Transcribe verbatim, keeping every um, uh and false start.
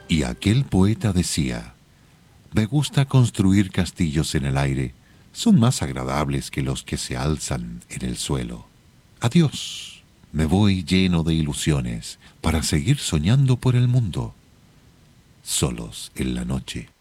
Y aquel poeta decía: me gusta construir castillos en el aire, son más agradables que los que se alzan en el suelo. Adiós, me voy lleno de ilusiones para seguir soñando por el mundo, solos en la noche.